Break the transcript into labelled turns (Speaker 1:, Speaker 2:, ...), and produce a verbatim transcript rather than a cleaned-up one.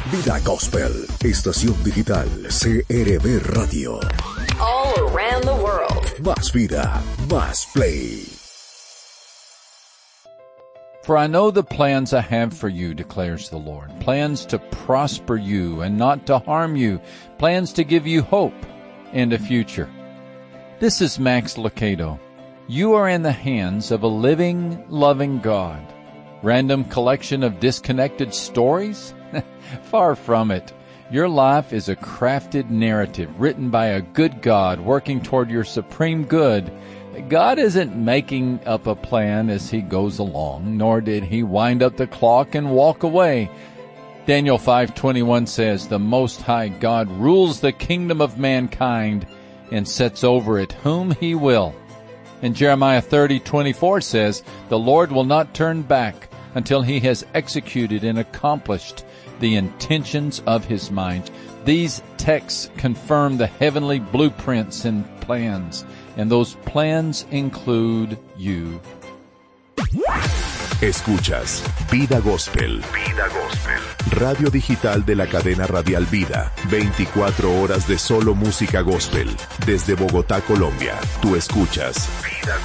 Speaker 1: Vida Gospel, estación digital C R V Radio.
Speaker 2: All around the world.
Speaker 1: Más vida, más play.
Speaker 3: For I know the plans I have for you, declares the Lord. Plans to prosper you and not to harm you. Plans to give you hope and a future. This is Max Lucado. You are in the hands of a living, loving God. Random collection of disconnected stories? Far from it. Your life is a crafted narrative written by a good God working toward your supreme good. God isn't making up a plan as he goes along, nor did he wind up the clock and walk away. Daniel five twenty-one says, the Most High God rules the kingdom of mankind and sets over it whom he will. And Jeremiah thirty twenty-four says, the Lord will not turn back until he has executed and accomplished the intentions of his mind. These texts confirm the heavenly blueprints and plans, and those plans include you.
Speaker 1: Escuchas Vida Gospel. Vida Gospel. Radio digital de la cadena radial Vida. veinticuatro horas de solo música gospel. Desde Bogotá, Colombia. Tú escuchas Vida